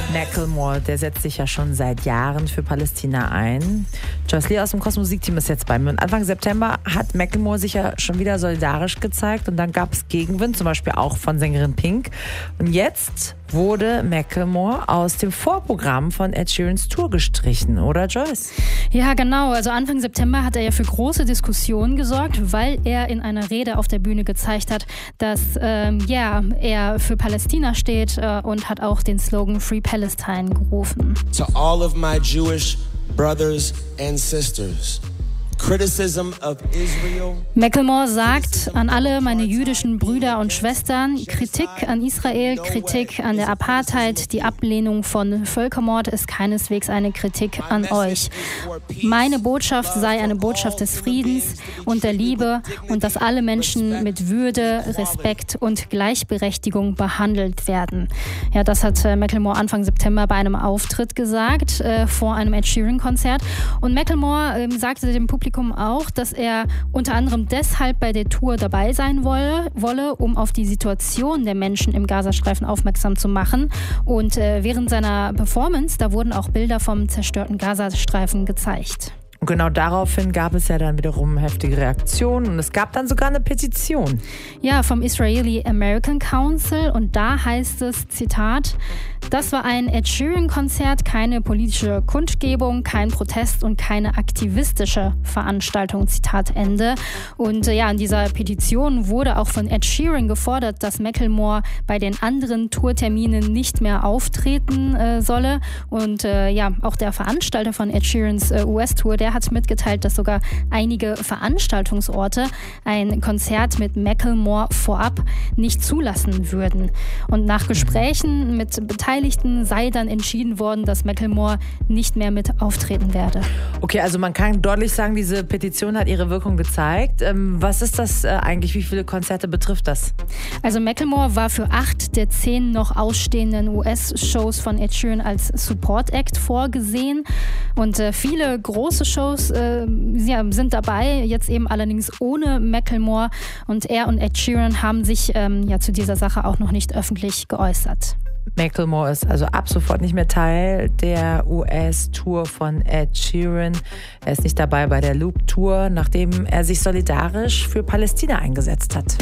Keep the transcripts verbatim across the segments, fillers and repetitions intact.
Macklemore, der setzt sich ja schon seit Jahren für Palästina ein. Joyce Lee aus dem Kosmos-Musikteam ist jetzt bei mir. Und Anfang September hat Macklemore sich ja schon wieder solidarisch gezeigt und dann gab es Gegenwind, zum Beispiel auch von Sängerin Pink. Und jetzt wurde Macklemore aus dem Vorprogramm von Ed Sheerans Tour gestrichen, oder Joyce? Ja, genau. Also Anfang September hat er ja für große Diskussionen gesorgt, weil er in einer Rede auf der Bühne gezeigt hat, dass ähm, ja, er für Palästina steht äh, und hat auch den Slogan Free Palestine gerufen. To all of my Jewish brothers and sisters. Criticism of Israel. Macklemore sagt an alle meine jüdischen Brüder und Schwestern, Kritik an Israel, Kritik an der Apartheid, die Ablehnung von Völkermord ist keineswegs eine Kritik an euch. Meine Botschaft sei eine Botschaft des Friedens und der Liebe und dass alle Menschen mit Würde, Respekt und Gleichberechtigung behandelt werden. Ja, das hat Macklemore Anfang September bei einem Auftritt gesagt, äh, vor einem Ed Sheeran-Konzert. Und Macklemore äh, sagte dem Publikum auch, dass er unter anderem deshalb bei der Tour dabei sein wolle, wolle um auf die Situation der Menschen im Gazastreifen aufmerksam zu machen. Und äh, während seiner Performance, da wurden auch Bilder vom zerstörten Gazastreifen gezeigt. Und genau daraufhin gab es ja dann wiederum heftige Reaktionen und es gab dann sogar eine Petition. Ja, vom Israeli American Council und da heißt es, Zitat, das war ein Ed Sheeran-Konzert, keine politische Kundgebung, kein Protest und keine aktivistische Veranstaltung, Zitat Ende. Und äh, ja, in dieser Petition wurde auch von Ed Sheeran gefordert, dass Macklemore bei den anderen Tourterminen nicht mehr auftreten äh, solle. Und äh, ja, auch der Veranstalter von Ed Sheerans äh, U S-Tour, der hat mitgeteilt, dass sogar einige Veranstaltungsorte ein Konzert mit Macklemore vorab nicht zulassen würden. Und nach Gesprächen mit Beteiligten sei dann entschieden worden, dass Macklemore nicht mehr mit auftreten werde. Okay, also man kann deutlich sagen, diese Petition hat ihre Wirkung gezeigt. Ähm, was ist das äh, eigentlich? Wie viele Konzerte betrifft das? Also Macklemore war für acht der zehn noch ausstehenden U S-Shows von Ed Sheeran als Support-Act vorgesehen. Und äh, viele große Shows äh, ja, sind dabei, jetzt eben allerdings ohne Macklemore. Und er und Ed Sheeran haben sich ähm, ja zu dieser Sache auch noch nicht öffentlich geäußert. Macklemore ist also ab sofort nicht mehr Teil der U S-Tour von Ed Sheeran. Er ist nicht dabei bei der Loop-Tour, nachdem er sich solidarisch für Palästina eingesetzt hat.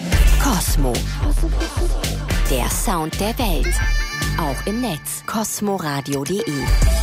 Kosmo. Der Sound der Welt. Auch im Netz. kosmoradio punkt de